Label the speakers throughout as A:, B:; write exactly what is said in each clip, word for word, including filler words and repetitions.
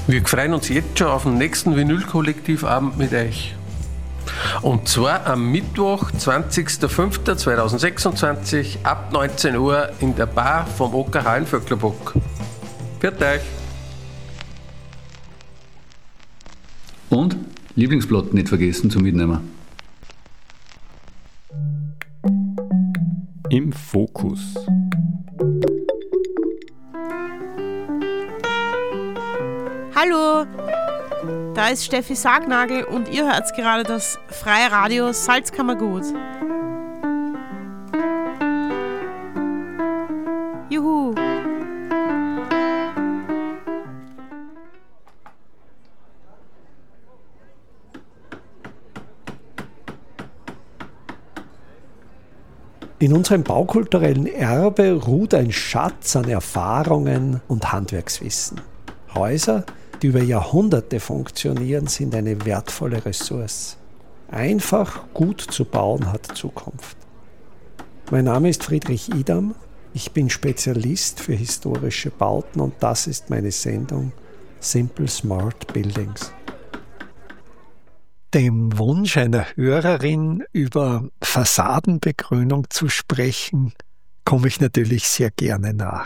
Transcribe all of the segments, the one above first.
A: Wir freuen uns jetzt schon auf den nächsten Vinyl-Kollektivabend mit euch. Und zwar am Mittwoch, zwanzigster fünfter zweitausendsechsundzwanzig ab neunzehn Uhr in der Bar vom O K H in Vöcklerbock. Pfiat euch!
B: Und Lieblingsblatt nicht vergessen zum Mitnehmen.
C: Im Fokus.
D: Hallo, da ist Steffi Sargnagel und ihr hört gerade das freie Radio Salzkammergut. Juhu!
E: In unserem baukulturellen Erbe ruht ein Schatz an Erfahrungen und Handwerkswissen. Häuser, die über Jahrhunderte funktionieren, sind eine wertvolle Ressource. Einfach gut zu bauen hat Zukunft. Mein Name ist Friedrich Idam, ich bin Spezialist für historische Bauten und das ist meine Sendung Simple Smart Buildings. Dem Wunsch einer Hörerin über Fassadenbegrünung zu sprechen, komme ich natürlich sehr gerne nach.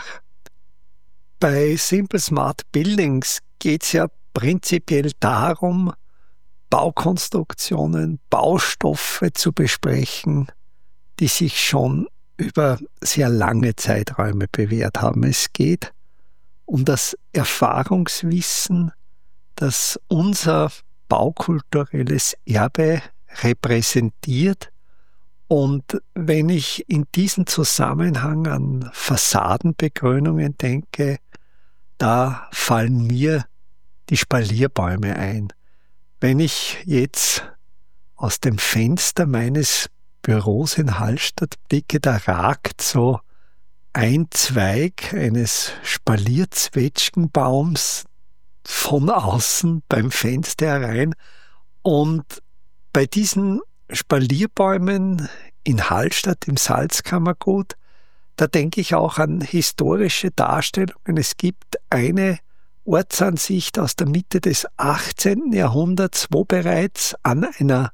E: Bei Simple Smart Buildings geht es ja prinzipiell darum, Baukonstruktionen, Baustoffe zu besprechen, die sich schon über sehr lange Zeiträume bewährt haben. Es geht um das Erfahrungswissen, das unser baukulturelles Erbe repräsentiert. Und wenn ich in diesem Zusammenhang an Fassadenbegrünungen denke, da fallen mir die Spalierbäume ein. Wenn ich jetzt aus dem Fenster meines Büros in Hallstatt blicke, da ragt so ein Zweig eines Spalierzwetschgenbaums von außen beim Fenster herein. Und bei diesen Spalierbäumen in Hallstatt im Salzkammergut, da denke ich auch an historische Darstellungen. Es gibt eine Ortsansicht aus der Mitte des achtzehnten Jahrhunderts, wo bereits an einer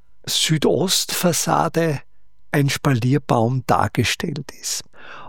E: Südostfassade ein Spalierbaum dargestellt ist.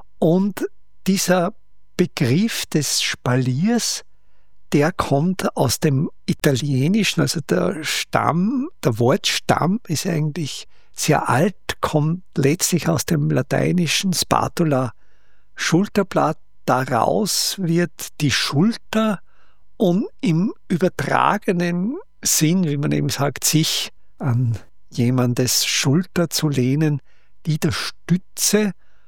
E: Und dieser Begriff des Spaliers, der kommt aus dem Italienischen, also der Stamm, der Wortstamm ist eigentlich sehr alt, kommt letztlich aus dem Lateinischen Spatula, Schulterblatt. Daraus wird die Schulter und im übertragenen Sinn, wie man eben sagt, sich an jemandes Schulter zu lehnen, die der Stütze,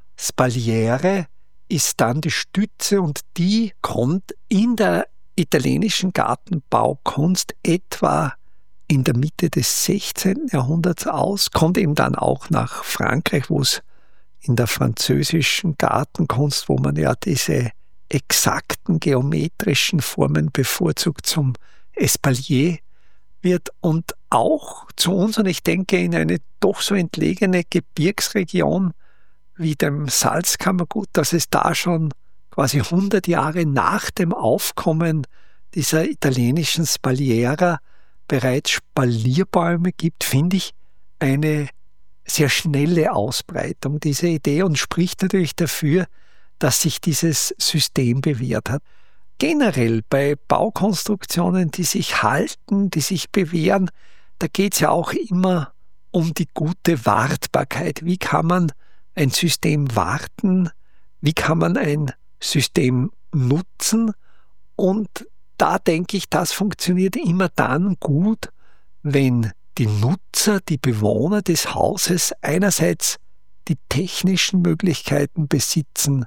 E: Spaliere, ist dann die Stütze und die kommt in der italienischen Gartenbaukunst etwa in der Mitte des sechzehnten Jahrhunderts aus, kommt eben dann auch nach Frankreich, wo es in der französischen Gartenkunst, wo man ja diese exakten geometrischen Formen bevorzugt, zum Espalier wird und auch zu uns, und ich denke in eine doch so entlegene Gebirgsregion wie dem Salzkammergut, dass es da schon quasi hundert Jahre nach dem Aufkommen dieser italienischen Spaliera bereits Spalierbäume gibt, finde ich eine sehr schnelle Ausbreitung dieser Idee und spricht natürlich dafür, dass sich dieses System bewährt hat. Generell bei Baukonstruktionen, die sich halten, die sich bewähren, da geht es ja auch immer um die gute Wartbarkeit. Wie kann man ein System warten? Wie kann man ein System nutzen? Und da denke ich, das funktioniert immer dann gut, wenn die Nutzer, die Bewohner des Hauses einerseits die technischen Möglichkeiten besitzen,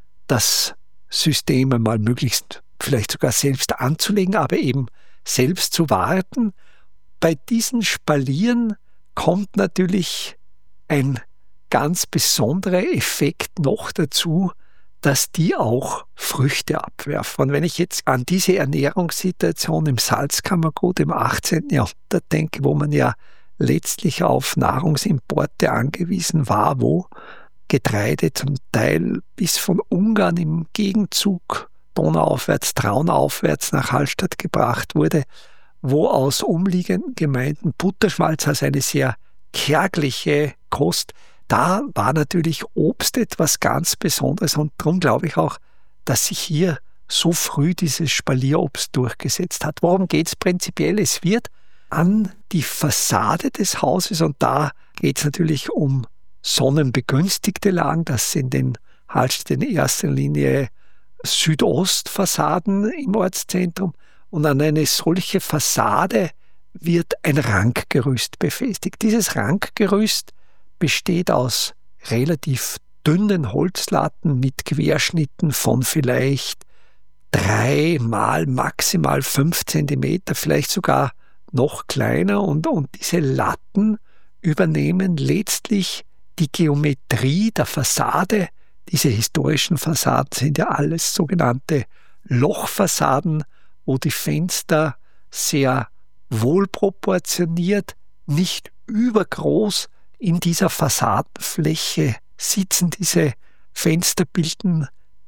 E: das System einmal möglichst vielleicht sogar selbst anzulegen, aber eben selbst zu warten. Bei diesen Spalieren kommt natürlich ein ganz besonderer Effekt noch dazu, dass die auch Früchte abwerfen. Und wenn ich jetzt an diese Ernährungssituation im Salzkammergut im achtzehnten Jahrhundert denke, wo man ja letztlich auf Nahrungsimporte angewiesen war, wo Getreide zum Teil bis von Ungarn im Gegenzug donauaufwärts, traunaufwärts nach Hallstatt gebracht wurde, wo aus umliegenden Gemeinden Butterschmalz als eine sehr kärgliche Kost, da war natürlich Obst etwas ganz Besonderes und darum glaube ich auch, dass sich hier so früh dieses Spalierobst durchgesetzt hat. Worum geht es prinzipiell? Es wird an die Fassade des Hauses, und da geht es natürlich um sonnenbegünstigte Lagen, das sind in Hallstatt in erster Linie Südostfassaden im Ortszentrum, und an eine solche Fassade wird ein Rankgerüst befestigt. Dieses Rankgerüst besteht aus relativ dünnen Holzlatten mit Querschnitten von vielleicht drei mal maximal fünf Zentimeter, vielleicht sogar noch kleiner, und, und diese Latten übernehmen letztlich die Geometrie der Fassade. Diese historischen Fassaden sind ja alles sogenannte Lochfassaden, wo die Fenster sehr wohlproportioniert, nicht übergroß in dieser Fassadenfläche sitzen. Diese Fenster bilden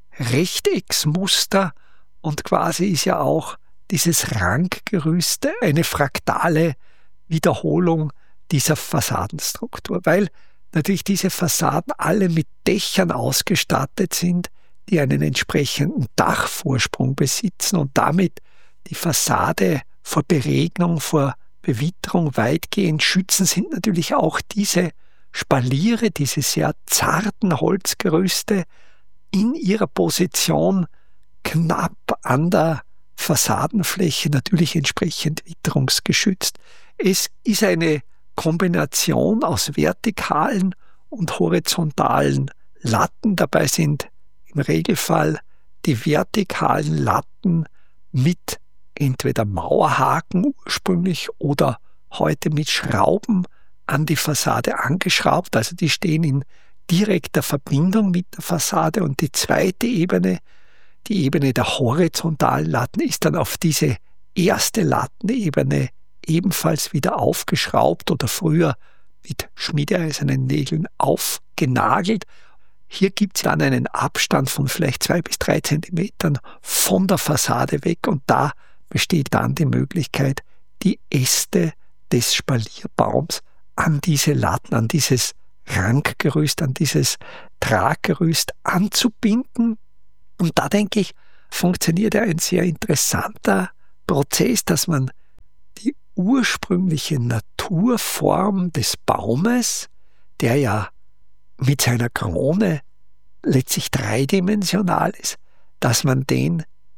E: Rechtecksmuster, und quasi ist ja auch dieses Rankgerüst eine fraktale Wiederholung dieser Fassadenstruktur, weil natürlich diese Fassaden alle mit Dächern ausgestattet sind, die einen entsprechenden Dachvorsprung besitzen und damit die Fassade vor Beregnung, vor Bewitterung weitgehend schützen, sind natürlich auch diese Spaliere, diese sehr zarten Holzgerüste in ihrer Position knapp an der Fassadenfläche natürlich entsprechend witterungsgeschützt. Es ist eine Kombination aus vertikalen und horizontalen Latten. Dabei sind im Regelfall die vertikalen Latten mit entweder Mauerhaken ursprünglich oder heute mit Schrauben an die Fassade angeschraubt. Also die stehen in direkter Verbindung mit der Fassade, und die zweite Ebene, die Ebene der horizontalen Latten, ist dann auf diese erste Lattenebene ebenfalls wieder aufgeschraubt oder früher mit schmiedeeisernen Nägeln aufgenagelt. Hier gibt es dann einen Abstand von vielleicht zwei bis drei Zentimetern von der Fassade weg, und da besteht dann die Möglichkeit, die Äste des Spalierbaums an diese Latten, an dieses Rankgerüst, an dieses Traggerüst anzubinden. Und da denke ich, funktioniert ja ein sehr interessanter Prozess, dass man die ursprüngliche Naturform des Baumes, der ja mit seiner Krone letztlich dreidimensional ist, dass man den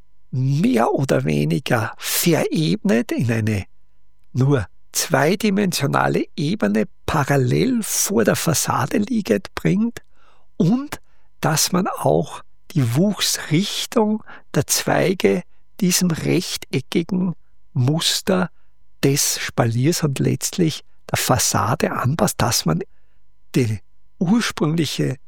E: mehr oder weniger verebnet in eine nur zweidimensionale Ebene parallel vor der Fassade liegend bringt, und dass man auch die Wuchsrichtung der Zweige diesem rechteckigen Muster des Spaliers und letztlich der Fassade anpasst, dass man die ursprüngliche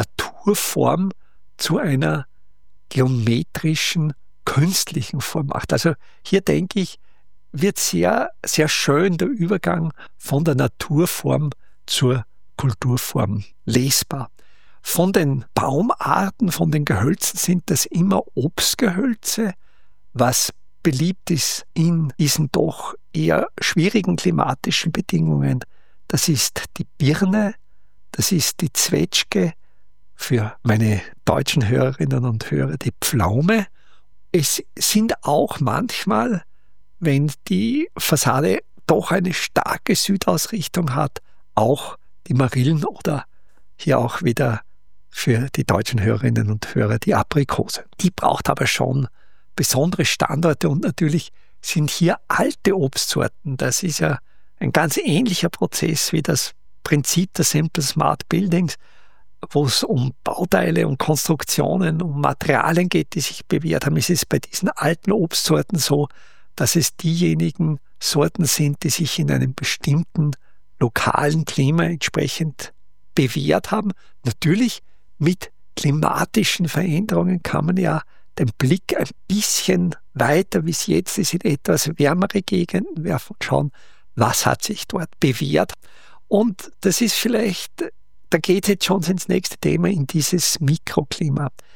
E: Naturform zu einer geometrischen, künstlichen Form macht. Also hier denke ich, wird sehr, sehr schön der Übergang von der Naturform zur Kulturform lesbar. Von den Baumarten, von den Gehölzen sind das immer Obstgehölze, was beliebt ist in diesen doch eher schwierigen klimatischen Bedingungen. Das ist die Birne, das ist die Zwetschge, für meine deutschen Hörerinnen und Hörer die Pflaume. Es sind auch manchmal, wenn die Fassade doch eine starke Südausrichtung hat, auch die Marillen oder hier auch wieder für die deutschen Hörerinnen und Hörer die Aprikose. Die braucht aber schon besondere Standorte, und natürlich sind hier alte Obstsorten. Das ist ja ein ganz ähnlicher Prozess wie das Prinzip der Simple Smart Buildings, wo es um Bauteile, um Konstruktionen, um Materialien geht, die sich bewährt haben. Es ist bei diesen alten Obstsorten so, dass es diejenigen Sorten sind, die sich in einem bestimmten lokalen Klima entsprechend bewährt haben. Natürlich mit klimatischen Veränderungen kann man ja den Blick ein bisschen weiter, wie es jetzt ist, in etwas wärmere Gegenden werfen und schauen, was hat sich dort bewährt. Und das ist vielleicht, da geht es jetzt schon ins nächste Thema, in dieses Mikroklima.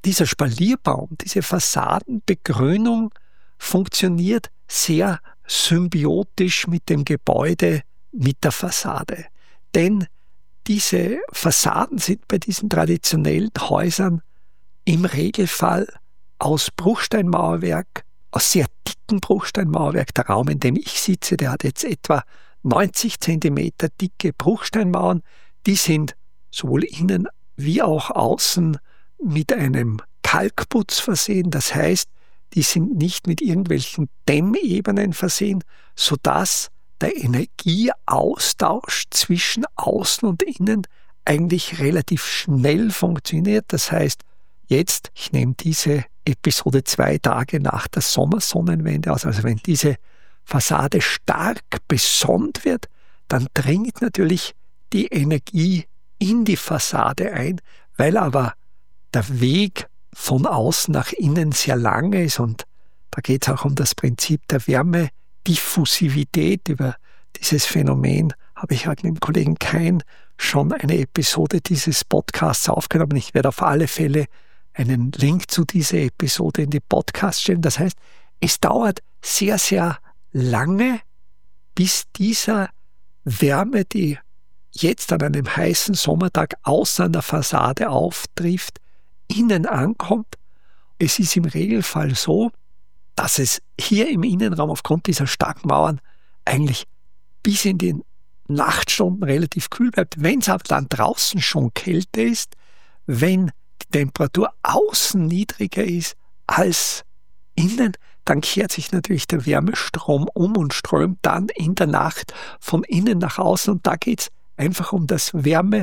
E: dieser Spalierbaum, diese Fassadenbegrünung funktioniert sehr symbiotisch mit dem Gebäude, mit der Fassade. Denn diese Fassaden sind bei diesen traditionellen Häusern im Regelfall aus Bruchsteinmauerwerk, aus sehr dicken Bruchsteinmauerwerk. Der Raum, in dem ich sitze, der hat jetzt etwa neunzig Zentimeter dicke Bruchsteinmauern. Die sind sowohl innen wie auch außen mit einem Kalkputz versehen. Das heißt, die sind nicht mit irgendwelchen Dämmebenen versehen, sodass der Energieaustausch zwischen Außen und Innen eigentlich relativ schnell funktioniert. Das heißt, jetzt, ich nehme diese Episode zwei Tage nach der Sommersonnenwende aus, also wenn diese Fassade stark besonnt wird, dann dringt natürlich die Energie in die Fassade ein, weil aber der Weg von außen nach innen sehr lange ist und da geht es auch um das Prinzip der Wärmediffusivität. Über dieses Phänomen habe ich halt mit dem Kollegen Kein schon eine Episode dieses Podcasts aufgenommen. Ich werde auf alle Fälle einen Link zu dieser Episode in die Podcast stellen. Das heißt, es dauert sehr, sehr lange, bis dieser Wärme, die jetzt an einem heißen Sommertag außen an der Fassade auftrifft, innen ankommt. Es ist im Regelfall so, dass es hier im Innenraum aufgrund dieser starken Mauern eigentlich bis in die Nachtstunden relativ kühl bleibt. Wenn es aber dann draußen schon kälter ist, wenn die Temperatur außen niedriger ist als innen, dann kehrt sich natürlich der Wärmestrom um und strömt dann in der Nacht von innen nach außen. Und da geht es einfach um das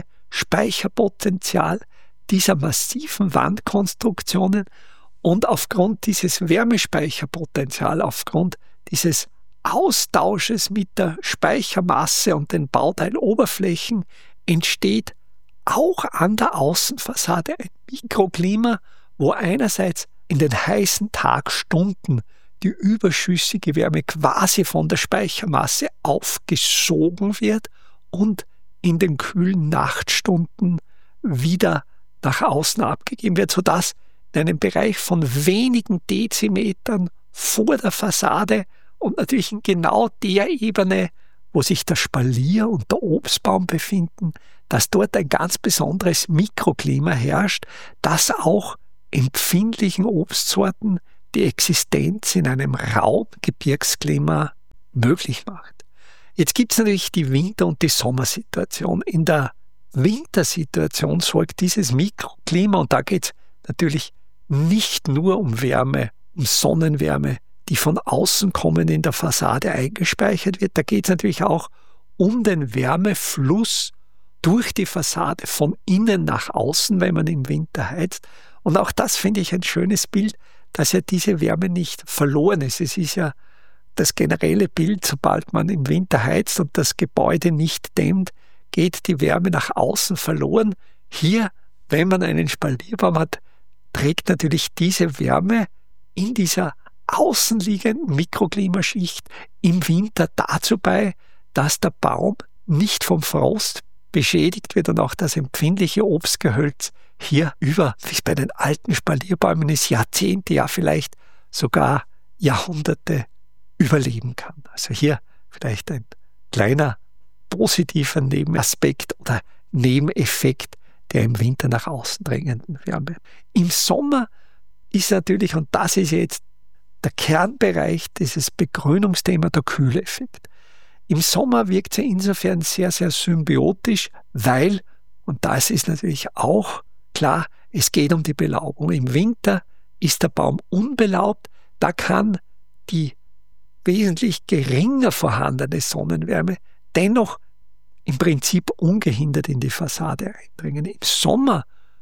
E: Wärmespeicherpotenzial dieser massiven Wandkonstruktionen. Und aufgrund dieses Wärmespeicherpotenzials, aufgrund dieses Austausches mit der Speichermasse und den Bauteiloberflächen entsteht auch an der Außenfassade ein Mikroklima, wo einerseits in den heißen Tagstunden die überschüssige Wärme quasi von der Speichermasse aufgesogen wird und in den kühlen Nachtstunden wieder nach außen abgegeben wird, sodass in einem Bereich von wenigen Dezimetern vor der Fassade und natürlich in genau der Ebene, wo sich der Spalier und der Obstbaum befinden, dass dort ein ganz besonderes Mikroklima herrscht, das auch empfindlichen Obstsorten die Existenz in einem rauen Gebirgsklima möglich macht. Jetzt gibt es natürlich die Winter- und die Sommersituation. In der Wintersituation sorgt dieses Mikroklima, und da geht es natürlich nicht nur um Wärme, um Sonnenwärme, die von außen kommen in der Fassade eingespeichert wird. Da geht es natürlich auch um den Wärmefluss durch die Fassade von innen nach außen, wenn man im Winter heizt. Und auch das finde ich ein schönes Bild, dass ja diese Wärme nicht verloren ist. Es ist ja das generelle Bild, sobald man im Winter heizt und das Gebäude nicht dämmt, geht die Wärme nach außen verloren. Hier, wenn man einen Spalierbaum hat, trägt natürlich diese Wärme in dieser außenliegenden Mikroklimaschicht im Winter dazu bei, dass der Baum nicht vom Frost beschädigt wird und auch das empfindliche Obstgehölz hier über, wie es bei den alten Spalierbäumen ist, Jahrzehnte, ja vielleicht sogar Jahrhunderte überleben kann. Also hier vielleicht ein kleiner positiver Nebenaspekt oder Nebeneffekt der im Winter nach außen drängenden Wärme. Im Sommer ist natürlich, und das ist jetzt der Kernbereich dieses Begrünungsthema, der Kühleffekt. Im Sommer wirkt sie insofern sehr, sehr symbiotisch, weil, und das ist natürlich auch klar, es geht um die Belaubung. Im Winter ist der Baum unbelaubt, da kann die wesentlich geringer vorhandene Sonnenwärme dennoch im Prinzip ungehindert in die Fassade eindringen. Im Sommer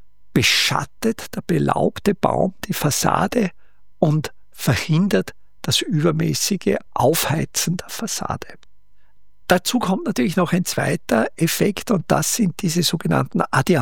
E: beschattet der belaubte Baum die Fassade und verhindert das übermäßige Aufheizen der Fassade. Dazu kommt natürlich noch ein zweiter Effekt, und das sind diese sogenannten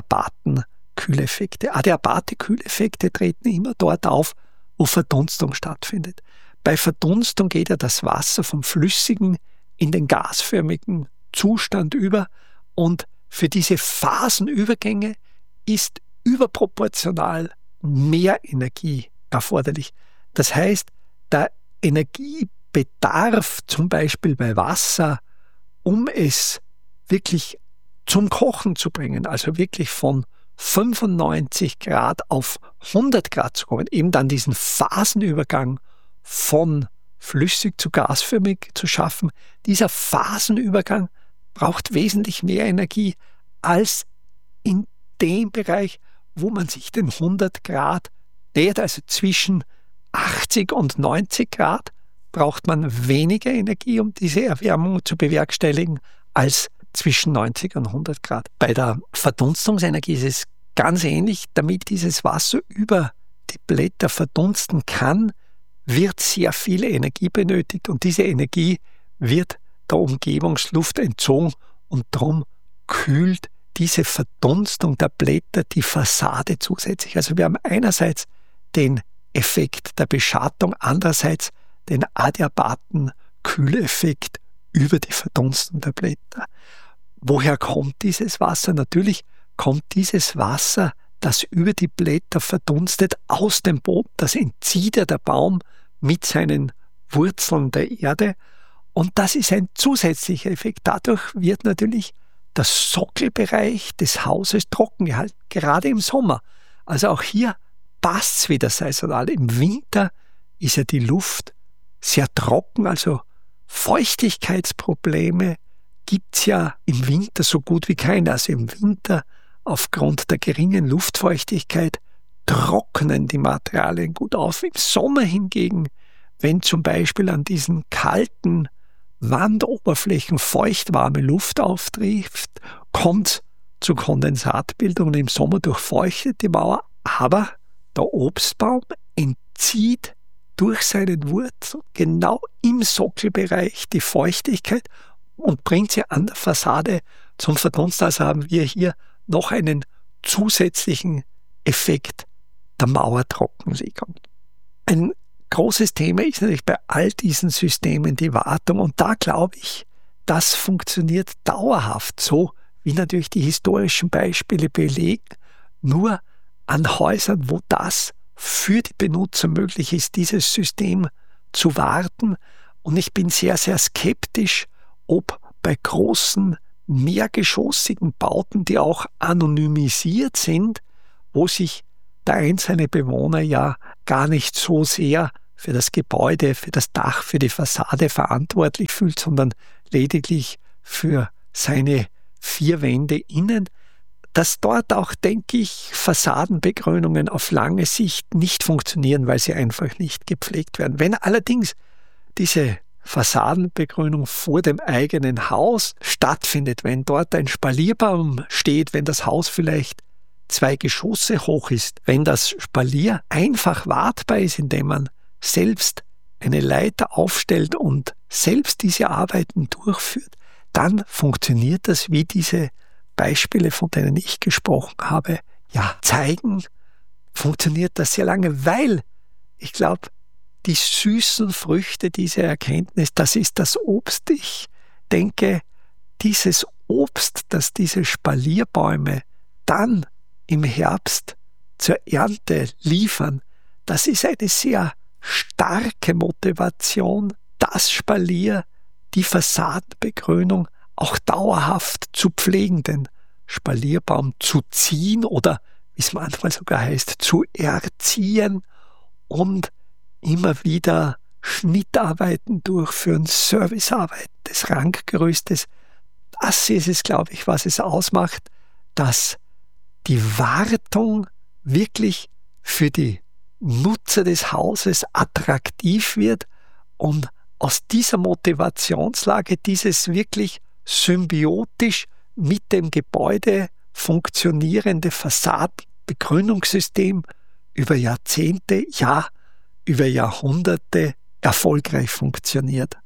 E: Adiabaten-Kühleffekte. Adiabate-Kühleffekte treten immer dort auf, wo Verdunstung stattfindet. Bei Verdunstung geht ja das Wasser vom flüssigen in den gasförmigen Zustand über, und für diese Phasenübergänge ist überproportional mehr Energie erforderlich. Das heißt, der Energiebedarf zum Beispiel bei Wasser, um es wirklich zum Kochen zu bringen, also wirklich von fünfundneunzig Grad auf hundert Grad zu kommen, eben dann diesen Phasenübergang von flüssig zu gasförmig zu schaffen. Dieser Phasenübergang braucht wesentlich mehr Energie als in dem Bereich, wo man sich den hundert Grad nähert, also zwischen achtzig und neunzig Grad braucht man weniger Energie, um diese Erwärmung zu bewerkstelligen, als zwischen neunzig und hundert Grad. Bei der Verdunstungsenergie ist es ganz ähnlich. Damit dieses Wasser über die Blätter verdunsten kann, wird sehr viel Energie benötigt und diese Energie wird der Umgebungsluft entzogen und darum kühlt diese Verdunstung der Blätter die Fassade zusätzlich. Also wir haben einerseits den Effekt der Beschattung, andererseits den adiabaten Kühleffekt über die Verdunstung der Blätter. Woher kommt dieses Wasser? Natürlich kommt dieses Wasser, das über die Blätter verdunstet, aus dem Boden. Das entzieht ja der Baum mit seinen Wurzeln der Erde. Und das ist ein zusätzlicher Effekt. Dadurch wird natürlich der Sockelbereich des Hauses trocken gehalten, gerade im Sommer. Also auch hier passt es wieder saisonal. Im Winter ist ja die Luft sehr trocken, also Feuchtigkeitsprobleme gibt es ja im Winter so gut wie keine. Also im Winter aufgrund der geringen Luftfeuchtigkeit trocknen die Materialien gut auf. Im Sommer hingegen, wenn zum Beispiel an diesen kalten Wandoberflächen feuchtwarme Luft auftrifft, kommt zu Kondensatbildung und im Sommer durchfeuchtet die Mauer, aber der Obstbaum entzieht durch seinen Wurzeln genau im Sockelbereich die Feuchtigkeit und bringt sie an der Fassade zum Verdunsten. Also haben wir hier noch einen zusätzlichen Effekt der Mauertrockenlegung. Ein großes Thema ist natürlich bei all diesen Systemen die Wartung und da glaube ich, das funktioniert dauerhaft so, wie natürlich die historischen Beispiele belegen, nur an Häusern, wo das für die Benutzer möglich ist, dieses System zu warten. Und ich bin sehr, sehr skeptisch, ob bei großen, mehrgeschossigen Bauten, die auch anonymisiert sind, wo sich der einzelne Bewohner ja gar nicht so sehr für das Gebäude, für das Dach, für die Fassade verantwortlich fühlt, sondern lediglich für seine vier Wände innen, dass dort auch, denke ich, Fassadenbegrünungen auf lange Sicht nicht funktionieren, weil sie einfach nicht gepflegt werden. Wenn allerdings diese Fassadenbegrünung vor dem eigenen Haus stattfindet, wenn dort ein Spalierbaum steht, wenn das Haus vielleicht zwei Geschosse hoch ist, wenn das Spalier einfach wartbar ist, indem man selbst eine Leiter aufstellt und selbst diese Arbeiten durchführt, dann funktioniert das, wie diese Beispiele, von denen ich gesprochen habe, ja, zeigen, funktioniert das sehr lange, weil ich glaube, die süßen Früchte dieser Erkenntnis, das ist das Obst. Ich denke, dieses Obst, das diese Spalierbäume dann im Herbst zur Ernte liefern, das ist eine sehr starke Motivation, das Spalier, die Fassadenbegrünung auch dauerhaft zu pflegen, den Spalierbaum zu ziehen oder, wie es manchmal sogar heißt, zu erziehen und immer wieder Schnittarbeiten durchführen, Servicearbeiten des Ranggerüstes. Das ist es, glaube ich, was es ausmacht, dass die Wartung wirklich für die Nutzer des Hauses attraktiv wird und aus dieser Motivationslage dieses wirklich symbiotisch mit dem Gebäude funktionierende Fassadenbegrünungssystem über Jahrzehnte, ja, über Jahrhunderte erfolgreich funktioniert.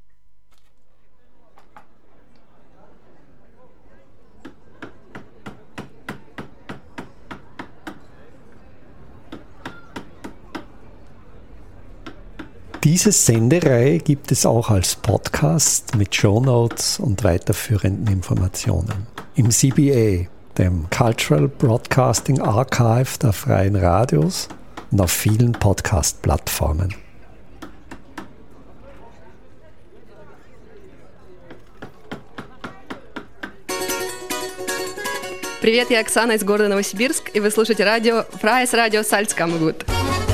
E: Diese Sendereihe gibt es auch als Podcast mit Shownotes und weiterführenden Informationen. Im C B A, dem Cultural Broadcasting Archive der Freien Radios, und auf vielen Podcast-Plattformen.
C: Привет, я Оксана из города Новосибирск, и вы слушаете радио Фрайс Радио Salzkammergut.